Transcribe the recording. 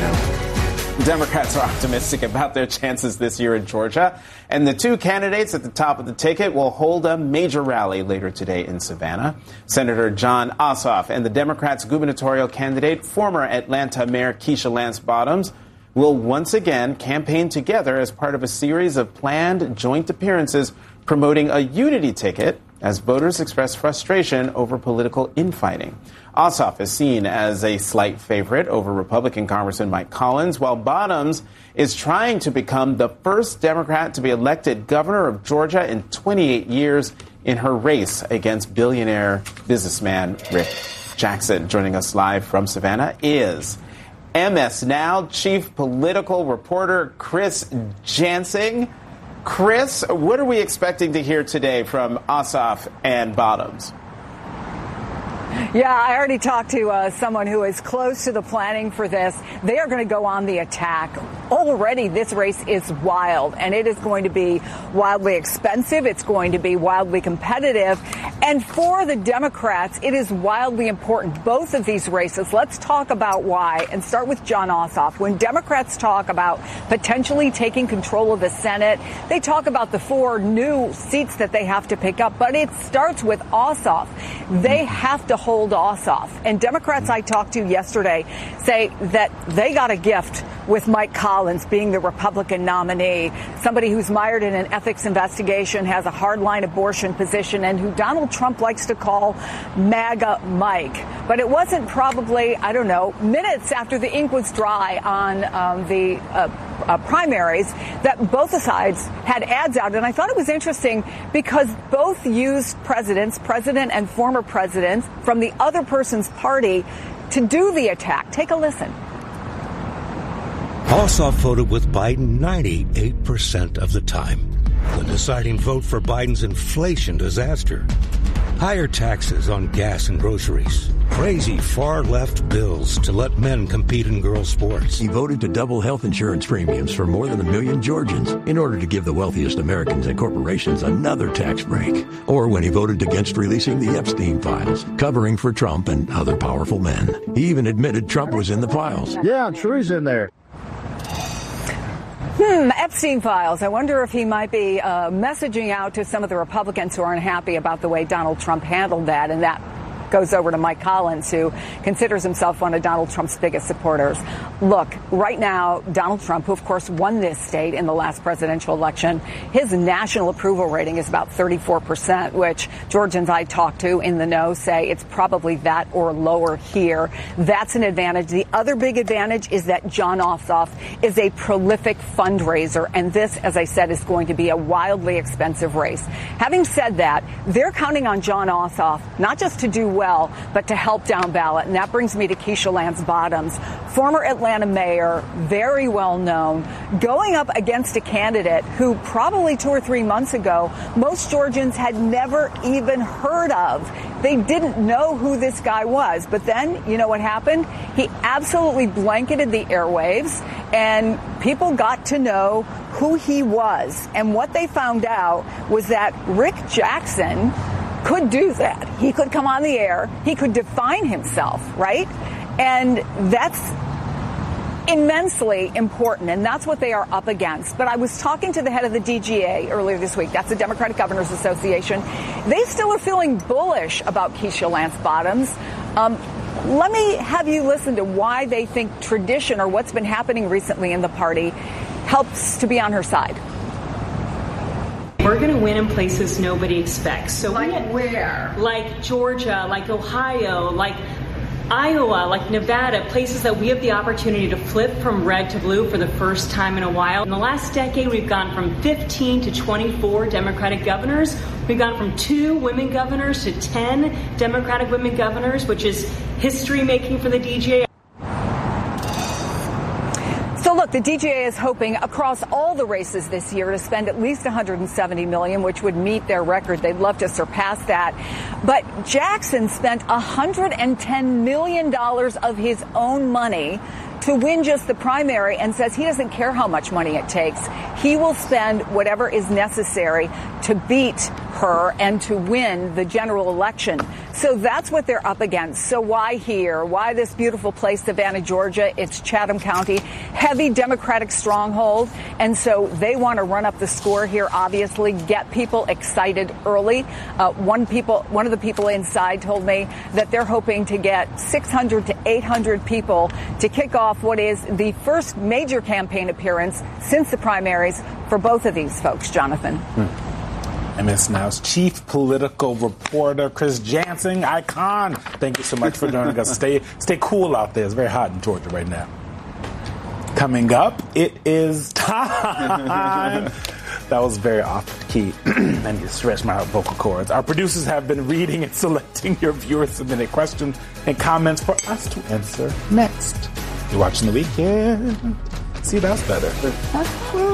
Democrats are optimistic about their chances this year in Georgia, and the two candidates at the top of the ticket will hold a major rally later today in Savannah. Senator Jon Ossoff and the Democrats' gubernatorial candidate, former Atlanta Mayor Keisha Lance Bottoms, will once again campaign together as part of a series of planned joint appearances promoting a unity ticket as voters express frustration over political infighting. Ossoff is seen as a slight favorite over Republican Congressman Mike Collins, while Bottoms is trying to become the first Democrat to be elected governor of Georgia in 28 years in her race against billionaire businessman Rick Jackson. Joining us live from Savannah is MS Now chief political reporter Chris Jansing. Chris, what are we expecting to hear today from Ossoff and Bottoms? Yeah, I already talked to someone who is close to the planning for this. They are going to go on the attack. Already, this race is wild, and it is going to be wildly expensive. It's going to be wildly competitive. And for the Democrats, it is wildly important, both of these races. Let's talk about why, and start with Jon Ossoff. When Democrats talk about potentially taking control of the Senate, they talk about the 4 new seats that they have to pick up, but it starts with Ossoff. They have to hold Ossoff. And Democrats I talked to yesterday say that they got a gift with Mike Collins being the Republican nominee, somebody who's mired in an ethics investigation, has a hardline abortion position, and who Donald Trump likes to call MAGA Mike. But it wasn't probably, minutes after the ink was dry on the primaries that both sides had ads out. And I thought it was interesting because both used president and former presidents from the other person's party to do the attack. Take a listen. Ossoff voted with Biden 98% of the time. The deciding vote for Biden's inflation disaster. Higher taxes on gas and groceries. Crazy far-left bills to let men compete in girls' sports. He voted to double health insurance premiums for more than 1 million Georgians in order to give the wealthiest Americans and corporations another tax break. Or when he voted against releasing the Epstein files, covering for Trump and other powerful men. He even admitted Trump was in the files. Yeah, I'm sure he's in there. Epstein files. I wonder if he might be messaging out to some of the Republicans who aren't happy about the way Donald Trump handled that, and that goes over to Mike Collins, who considers himself one of Donald Trump's biggest supporters. Look, right now, Donald Trump, who of course won this state in the last presidential election, his national approval rating is about 34%, which Georgians I talk to in the know say it's probably that or lower here. That's an advantage. The other big advantage is that Jon Ossoff is a prolific fundraiser, and this, as I said, is going to be a wildly expensive race. Having said that, they're counting on Jon Ossoff not just to do well, but to help down ballot. And that brings me to Keisha Lance Bottoms, former Atlanta mayor, very well known, going up against a candidate who probably 2 or 3 months ago, most Georgians had never even heard of. They didn't know who this guy was. But then, you know what happened? He absolutely blanketed the airwaves, and people got to know who he was. And what they found out was that Rick Jackson could do that. He could come on the air. He could define himself, right? And that's immensely important, and that's what they are up against. But I was talking to the head of the DGA earlier this week. That's the Democratic Governors Association. They still are feeling bullish about Keisha Lance Bottoms. Let me have you listen to why they think tradition, or what's been happening recently in the party, helps to be on her side. We're going to win in places nobody expects. So like where? Like Georgia, like Ohio, like Iowa, like Nevada, places that we have the opportunity to flip from red to blue for the first time in a while. In the last decade, we've gone from 15 to 24 Democratic governors. We've gone from 2 women governors to 10 Democratic women governors, which is history-making for the DGA. So look, the DGA is hoping across all the races this year to spend at least $170 million, which would meet their record. They'd love to surpass that. But Jackson spent $110 million of his own money to win just the primary, and says he doesn't care how much money it takes. He will spend whatever is necessary to beat her and to win the general election. So that's what they're up against. So why here? Why this beautiful place, Savannah, Georgia? It's Chatham County, heavy Democratic stronghold. And so they want to run up the score here, obviously, get people excited early. One of the people inside told me that they're hoping to get 600 to 800 people to kick off what is the first major campaign appearance since the primaries for both of these folks, Jonathan. MS Now's chief political reporter, Chris Jansen, icon. Thank you so much for joining us. Stay cool out there. It's very hot in Georgia right now. Coming up, it is time. That was very off-key. I need to stretch my vocal cords. Our producers have been reading and selecting your viewer-submitted questions and comments for us to answer next. You're watching The Weekend. See, that's better.